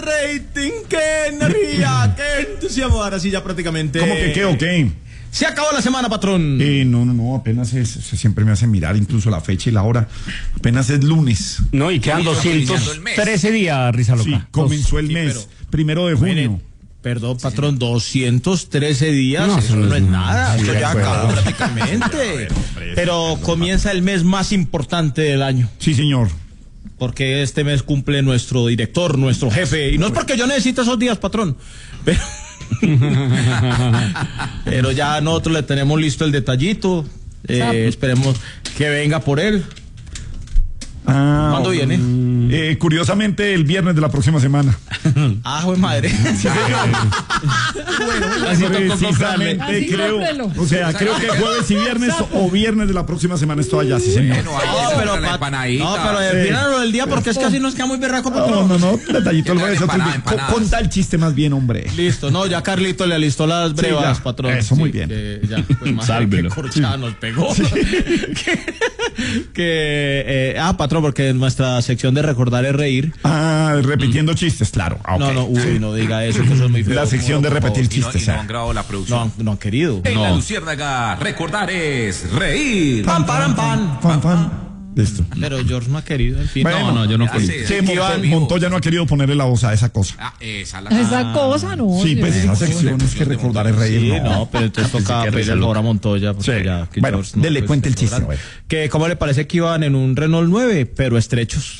rating! ¡Qué energía! ¡Qué entusiasmo! Ahora sí, ya prácticamente. ¿Cómo que qué o qué? Se acabó la semana, patrón. No, apenas siempre me hace mirar incluso la fecha y la hora. Apenas es lunes. No, y quedan 213 días, Risa Loca. Sí, comenzó el mes, primero de junio. Mire, perdón, patrón, 213 días, eso no es nada, eso ya acabó prácticamente. Pero comienza el mes más importante del año. Sí, señor. Porque este mes cumple nuestro director, nuestro jefe, y no es porque yo necesite esos días, patrón, pero ya nosotros le tenemos listo el detallito, esperemos que venga por él. ¿Cuándo viene? Curiosamente el viernes de la próxima semana. Joder, madre. Así precisamente creo. O sea, creo que jueves y viernes o viernes de la próxima semana estoy allá, sí, señor. Pero defínalo del día porque es que así nos queda muy berraco, patrón. No, detallito el jueves. Conta el chiste más bien, hombre. Listo, no, ya Carlito le alistó las brevas, patrón. Eso, muy bien. Ya, pues, sálvelo. Qué corchada nos pegó. Patrón, porque en nuestra sección de recordar es reír. Repitiendo chistes, claro. Okay. No diga eso, que eso es muy feo. La sección de repetir chistes. No han grabado la producción. No han querido. En La Luciérnaga, recordar es reír. Pam, param, pam. Listo. Pero George no ha querido, en fin. Bueno, yo no quería. Sí, Montoya no ha querido ponerle la voz a esa cosa. Esa cosa, no. Sí, pues esa sección es que recordar es reír. Sí, no, pero entonces toca pedirle el favor a Montoya. Porque ya, que bueno, George no, dele pues, cuente el chiste. Que ¿cómo le parece que iban en un Renault 9, pero estrechos?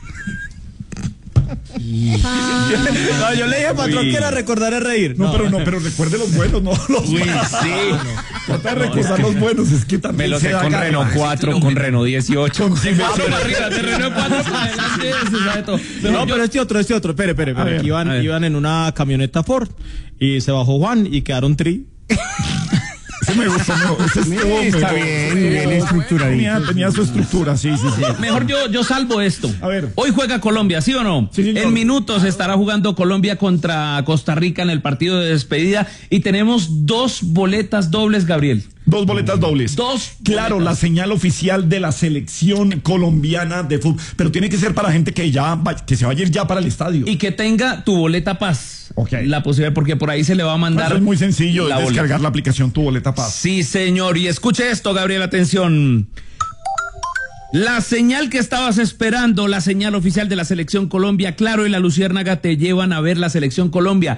No, yo le dije, patrón, que era recordar es reír. Pero recuerde los buenos, no los malos. Sí. Trata de recordar los buenos, es que Me también lo sé con Renault 4, con Renault 18. Arriba de Renault 4 para adelante, se sabe todo. No, pero este otro. Espere. Iban en una camioneta Ford y se bajó Juan y quedaron tri. Ese me gustó, Está bien estructuradito. Tenía su estructura, sí. Mejor yo salvo esto. A ver. Hoy juega Colombia, ¿sí o no? Sí, señor. En minutos estará jugando Colombia contra Costa Rica en el partido de despedida y tenemos 2 boletas dobles, Gabriel. 2 boletas dobles. Claro, boletas. la señal oficial de la selección colombiana de fútbol. Pero tiene que ser para gente que se vaya a ir ya para el estadio. Y que tenga tu boleta paz. Ok. La posibilidad, porque por ahí se le va a mandar. Es muy sencillo, la descargar boleta. la aplicación Tu Boleta Paz. Sí, señor. Y escuche esto, Gabriel, atención. La señal que estabas esperando, la señal oficial de la Selección Colombia, Claro y la Luciérnaga te llevan a ver la Selección Colombia.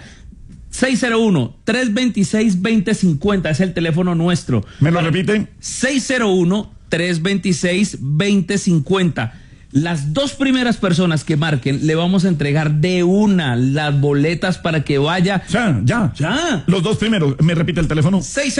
601-326-2050 es el teléfono nuestro. ¿Me lo repiten? 601-326-2050. Las 2 primeras personas que marquen le vamos a entregar de una las boletas para que vaya. Ya. Los 2 primeros. ¿Me repite el teléfono?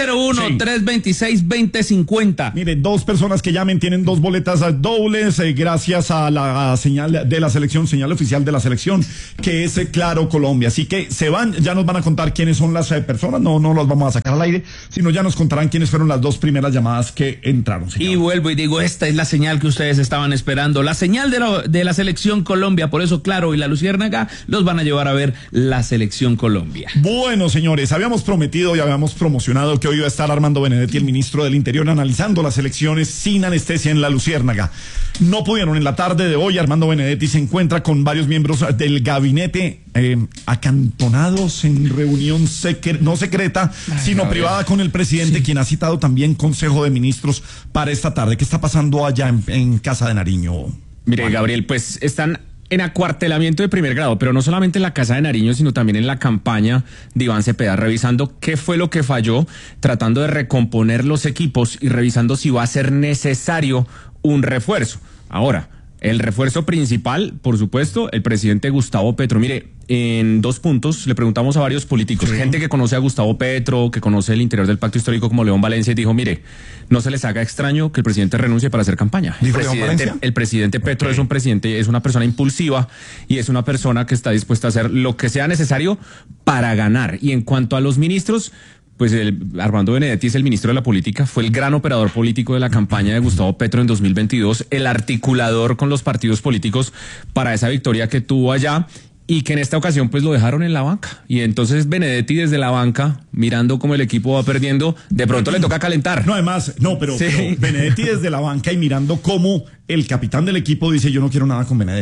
601-326-2050. Mire, 2 personas que llamen tienen 2 boletas dobles gracias a la señal de la selección, señal oficial de la selección, que es Claro Colombia. Así que se van, ya nos van a contar quiénes son las personas, no los vamos a sacar al aire, sino ya nos contarán quiénes fueron las 2 primeras llamadas que entraron. Señor. Y vuelvo y digo, esta es la señal que ustedes estaban esperando, la señal de la Selección Colombia. Por eso Claro y la Luciérnaga los van a llevar a ver la Selección Colombia. Bueno, señores, habíamos prometido y habíamos promocionado que hoy iba a estar Armando Benedetti, el ministro del Interior, analizando las elecciones sin anestesia en la Luciérnaga. No pudieron. En la tarde de hoy Armando Benedetti se encuentra con varios miembros del gabinete acantonados en reunión no secreta, sino privada con el presidente, quien ha citado también Consejo de Ministros para esta tarde. ¿Qué está pasando allá en Casa de Nariño? Mire, Gabriel, pues están en acuartelamiento de primer grado, pero no solamente en la Casa de Nariño, sino también en la campaña de Iván Cepeda, revisando qué fue lo que falló, tratando de recomponer los equipos y revisando si va a ser necesario un refuerzo. Ahora, el refuerzo principal, por supuesto, el presidente Gustavo Petro. Mire, en 2 puntos le preguntamos a varios políticos, gente que conoce a Gustavo Petro, que conoce el interior del pacto histórico como León Valencia, y dijo, mire, no se les haga extraño que el presidente renuncie para hacer campaña. El presidente Petro es una persona impulsiva y es una persona que está dispuesta a hacer lo que sea necesario para ganar. Y en cuanto a los ministros, pues Armando Benedetti es el ministro de la política, fue el gran operador político de la campaña de Gustavo Petro en 2022, el articulador con los partidos políticos para esa victoria que tuvo allá, y que en esta ocasión pues lo dejaron en la banca. Y entonces Benedetti desde la banca, mirando cómo el equipo va perdiendo, de pronto le toca calentar. Pero Benedetti desde la banca y mirando cómo el capitán del equipo dice, yo no quiero nada con Benedetti.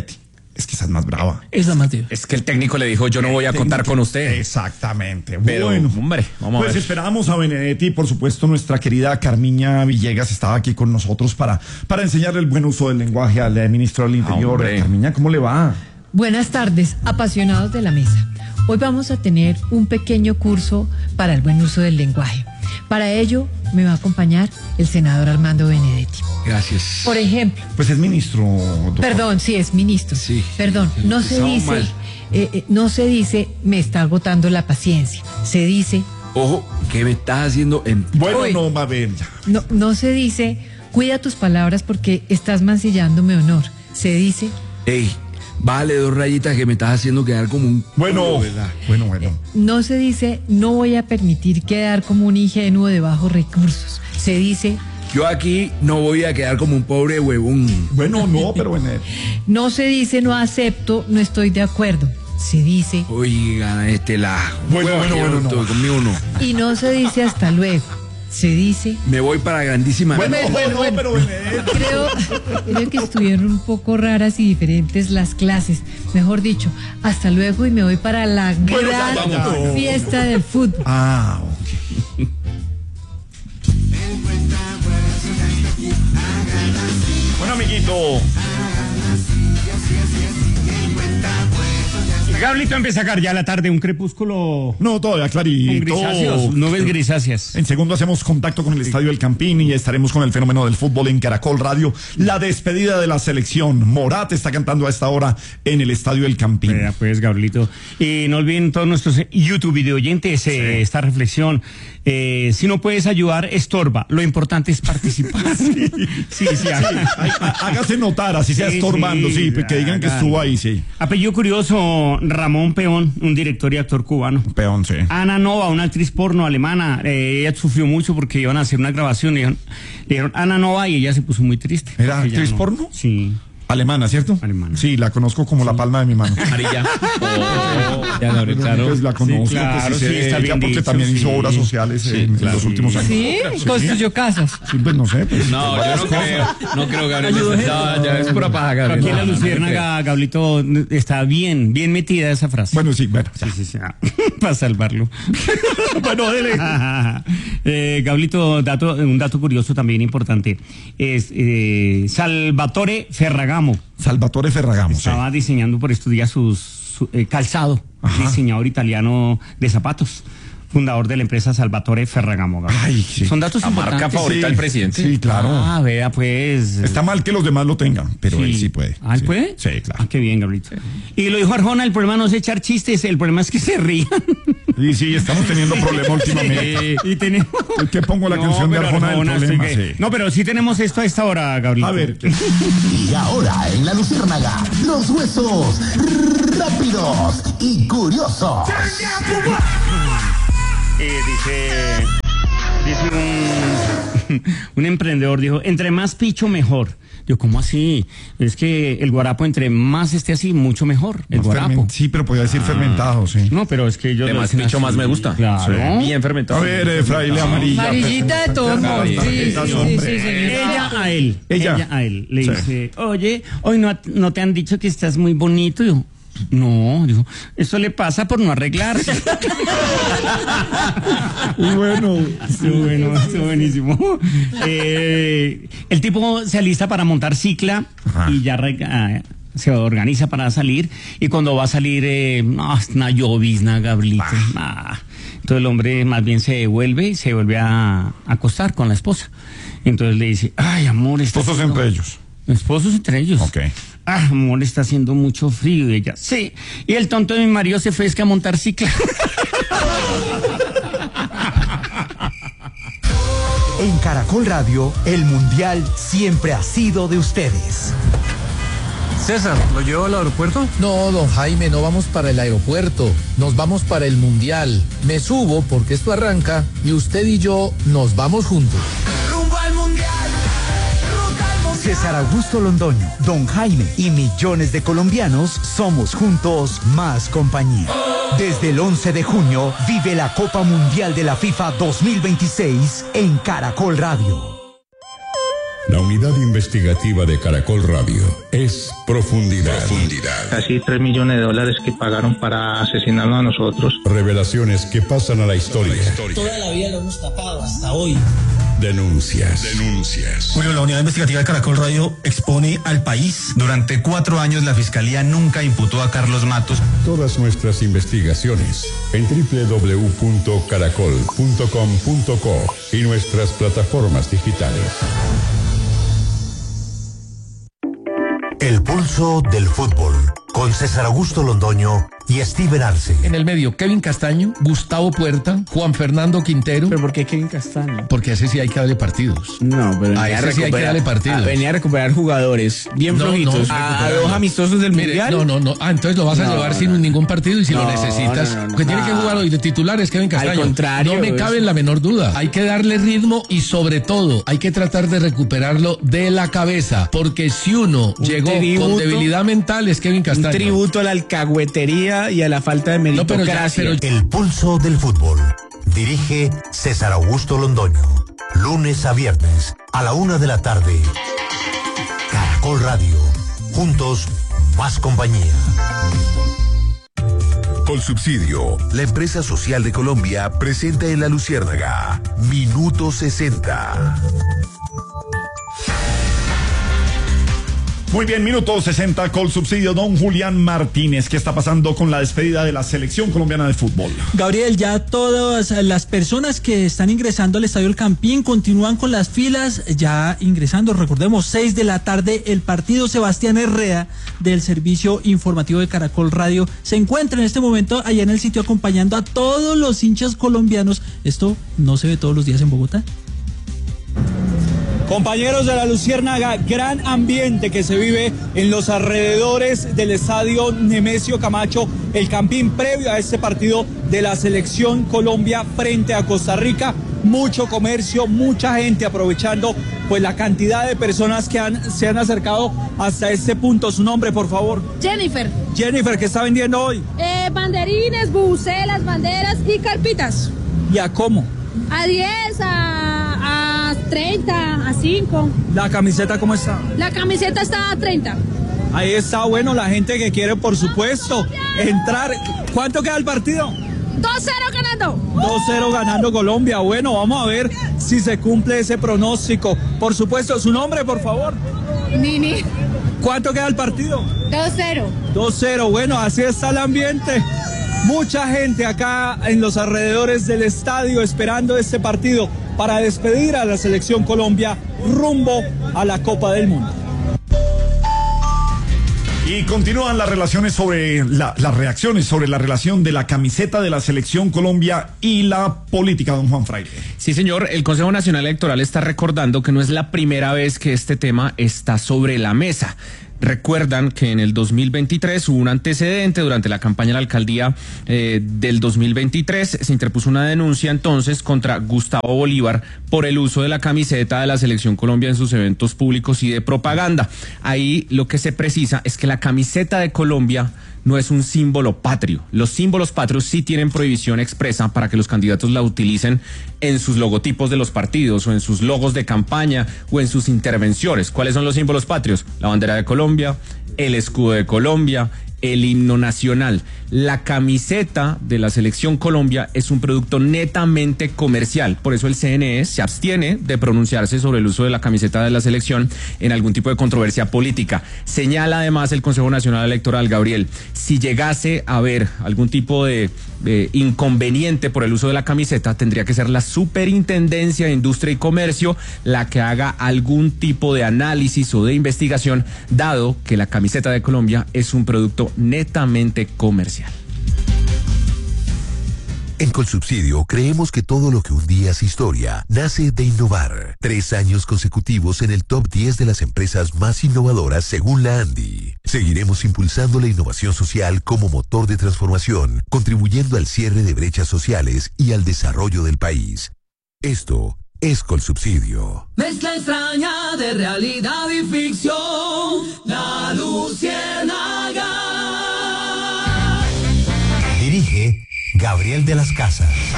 Es que esa es más brava. Esa más dura. Es que el técnico le dijo, yo no voy a contar con usted. Exactamente. Pero, bueno, hombre, vamos a pues ver. esperamos a Benedetti y por supuesto nuestra querida Carmiña Villegas estaba aquí con nosotros para enseñarle el buen uso del lenguaje al ministro del Interior. Hombre. Carmiña, ¿cómo le va? Buenas tardes, apasionados de la mesa. Hoy vamos a tener un pequeño curso para el buen uso del lenguaje. Para ello me va a acompañar el senador Armando Benedetti. Gracias. Por ejemplo, Pues es ministro, doctor. perdón, sí, es ministro. Sí. Perdón, no se Empezamos dice, mal. no se dice me está agotando la paciencia. Se dice, Ojo, ¿qué me estás haciendo en... Bueno, Uy. no, va a ver ya. no se dice cuida tus palabras porque estás mancillando mi honor. Se dice, Ey, vale 2 rayitas que me estás haciendo quedar como un... Bueno, bueno. no se dice no voy a permitir quedar como un ingenuo de bajos recursos. Se dice Yo aquí no voy a quedar como un pobre huevón. Bueno, no, pero Benedetti. no se dice no acepto, no estoy de acuerdo. Se dice Oiga, la... Bueno, no. Conmigo no. y no se dice hasta luego. Se dice Me voy para grandísima... Bueno, bueno. pero Benedetti. creo que estuvieron un poco raras y diferentes las clases. Mejor dicho, hasta luego y me voy para la gran ya. fiesta del fútbol. Ah, ok. Bueno, amiguito. Gablito empieza a sacar ya la tarde un crepúsculo No, todavía clarito. grisáceos, nubes grisáceas. En segundo hacemos contacto con el Estadio del Campín y estaremos con el fenómeno del fútbol en Caracol Radio. La despedida de la selección. Morat está cantando a esta hora en el Estadio del Campín. Vea, pues, Gablito. Y no olviden todos nuestros YouTube video oyentes esta reflexión. Si no puedes ayudar, estorba. Lo importante es participar. Sí. Hágase notar, así sea Sí, estorbando, sí, que digan que hagan. estuvo ahí, sí. Apellido curioso, Ramón Peón, un director y actor cubano. Peón, sí. Ana Nova, una actriz porno alemana, ella sufrió mucho porque iban a hacer una grabación, le dijeron Ana Nova y ella se puso muy triste. ¿Era Porque ella actriz porno? Sí. Alemana, ¿cierto? Alemana. Sí, la conozco como la palma de mi mano. Amarilla. Ya, Gabriel, claro. Pues la conozco, Sí, claro, pues, sí, está ella bien porque dicho, también hizo sí. obras sociales en los últimos años. Sí, construyó casas. Sí, pues no sé. Pues, No, yo no creo. No creo, Gabriel. Ya es pura paja, Gabriel. Aquí en la No, no Luciérnaga, Gablito, está bien metida esa frase. bueno, sí, bueno. Ya. Sí, para salvarlo. Bueno, dele. Gablito, un dato curioso también importante. Es Salvatore Ferragamo. Salvatore Ferragamo, sí. Estaba diseñando por estos días su calzado, Ajá. diseñador italiano de zapatos, fundador de la empresa Salvatore Ferragamo. Gabriel. Ay, sí. Son datos La marca importantes. favorita del presidente. Sí, claro. Ah, vea, pues. Está mal que los demás lo tengan, pero él sí puede. ¿Ah, él sí. puede? Sí, claro. Ah, qué bien, Gabrielito. Y lo dijo Arjona, el problema no es echar chistes, el problema es que se rían. Y sí, estamos teniendo problemas últimamente. Y tenemos... ¿Qué pongo la canción de pero Arjona del problema? sí que- Sí. No, pero sí tenemos esto a esta hora, Gabrielito. A ver, Y ahora en la Luciérnaga, los huesos rápidos y curiosos. Dice un emprendedor, dijo, entre más picho mejor. Yo, ¿cómo así? Es que el guarapo entre más esté así, mucho mejor. El guarapo. sí, pero podía decir fermentado, sí. No, pero es que yo... De lo más dicen picho así. más me gusta. Claro. Bien fermentado. A ver, fraile amarilla. Amarillita de todos modos. Sí, Tarjetas, sí, hombre. sí, señor. Ella a él. Ella. Ella a él. Le Sí. dice, oye, hoy no te han dicho que estás muy bonito. Y yo, no, dijo, eso le pasa por no arreglarse. Y bueno, Estuvo buenísimo. El tipo se alista para montar cicla y ya se organiza para salir. Y cuando va a salir, es una llovizna, Gablito. Entonces el hombre más bien se vuelve a acostar con la esposa. Entonces le dice, ay, amor, esposos entre ellos. Esposos entre ellos. Ok. Ah, amor, está haciendo mucho frío. Y ella, sí. Y el tonto de mi marido se fue a montar cicla. En Caracol Radio, el Mundial siempre ha sido de ustedes. César, ¿lo llevo al aeropuerto? No, don Jaime, no vamos para el aeropuerto, nos vamos para el Mundial. Me subo porque esto arranca y usted y yo nos vamos juntos. Rumbo al Mundial. César Augusto Londoño, don Jaime y millones de colombianos somos juntos más compañía. Desde el 11 de junio vive la Copa Mundial de la FIFA 2026 en Caracol Radio. La unidad investigativa de Caracol Radio es Profundidad. Casi $3 millones que pagaron para asesinarnos a nosotros. Revelaciones que pasan a la historia. Toda la vida lo hemos tapado hasta hoy. Denuncias. Bueno, la unidad investigativa de Caracol Radio expone al país. Durante 4 años la Fiscalía nunca imputó a Carlos Matos. Todas nuestras investigaciones en www.caracol.com.co y nuestras plataformas digitales. El pulso del fútbol, con César Augusto Londoño y Steven Arce. En el medio, Kevin Castaño, Gustavo Puerta, Juan Fernando Quintero. ¿Pero por qué Kevin Castaño? Porque a ese sí hay que darle partidos. No, pero a ese sí hay que darle partidos. Venía a recuperar jugadores bien flojitos. A 2 amistosos del Mundial. No. Entonces lo vas a llevar sin ningún partido y si lo necesitas. Porque tiene que jugar hoy de titulares Kevin Castaño. Al contrario. No me cabe la menor duda. Hay que darle ritmo y sobre todo hay que tratar de recuperarlo de la cabeza. Porque si uno llegó con debilidad mental es Kevin Castaño. Un tributo a la alcahuetería y a la falta de meritocracia. El pulso del fútbol. Dirige César Augusto Londoño. Lunes a viernes a la 1 de la tarde. Caracol Radio. Juntos, más compañía. Colsubsidio, la empresa social de Colombia, presenta en La Luciérnaga Minuto 60. Muy bien, minuto 60, Colsubsidio, don Julián Martínez. ¿Qué está pasando con la despedida de la selección colombiana de fútbol? Gabriel, ya todas las personas que están ingresando al Estadio El Campín continúan con las filas, ya ingresando. Recordemos, 6 de la tarde, el partido. Sebastián Herrera, del servicio informativo de Caracol Radio, se encuentra en este momento allá en el sitio acompañando a todos los hinchas colombianos. Esto no se ve todos los días en Bogotá. Compañeros de La Luciérnaga, gran ambiente que se vive en los alrededores del estadio Nemesio Camacho, el Campín, previo a este partido de la selección Colombia frente a Costa Rica. Mucho comercio, mucha gente aprovechando pues la cantidad de personas que se han acercado hasta este punto. Su nombre, por favor. Jennifer. Jennifer, ¿qué está vendiendo hoy? Banderines, bubucelas, banderas y carpitas. ¿Y a cómo? A 10, a 30, a 5. ¿La camiseta cómo está? La camiseta está a 30. Ahí está, bueno, la gente que quiere, por supuesto, entrar. ¿Cuánto queda el partido? 2-0 ganando. 2-0 ganando Colombia. Bueno, vamos a ver si se cumple ese pronóstico. Por supuesto, su nombre, por favor. Nini. ¿Cuánto queda el partido? 2-0. 2-0, bueno, así está el ambiente. Mucha gente acá en los alrededores del estadio esperando este partido para despedir a la selección Colombia rumbo a la Copa del Mundo. Y continúan las relaciones sobre las reacciones sobre la relación de la camiseta de la selección Colombia y la política, don Juan Fraile. Sí, señor, el Consejo Nacional Electoral está recordando que no es la primera vez que este tema está sobre la mesa. Recuerdan que en el 2023 hubo un antecedente durante la campaña a la alcaldía del 2023. Se interpuso una denuncia entonces contra Gustavo Bolívar por el uso de la camiseta de la Selección Colombia en sus eventos públicos y de propaganda. Ahí lo que se precisa es que la camiseta de Colombia no es un símbolo patrio. Los símbolos patrios sí tienen prohibición expresa para que los candidatos la utilicen en sus logotipos de los partidos o en sus logos de campaña o en sus intervenciones. ¿Cuáles son los símbolos patrios? La bandera de Colombia, el escudo de Colombia, el himno nacional. La camiseta de la Selección Colombia es un producto netamente comercial, por eso el CNE se abstiene de pronunciarse sobre el uso de la camiseta de la selección en algún tipo de controversia política. Señala además el Consejo Nacional Electoral, Gabriel, si llegase a haber algún tipo de inconveniente por el uso de la camiseta, tendría que ser la Superintendencia de Industria y Comercio la que haga algún tipo de análisis o de investigación, dado que la camiseta de Colombia es un producto netamente comercial. En Colsubsidio creemos que todo lo que un día es historia nace de innovar. 3 años consecutivos en el top 10 de las empresas más innovadoras según la ANDI. Seguiremos impulsando la innovación social como motor de transformación, contribuyendo al cierre de brechas sociales y al desarrollo del país. Esto es Colsubsidio. Mezcla extraña de realidad y ficción. La Luciérnaga. Dirige Gabriel de las Casas.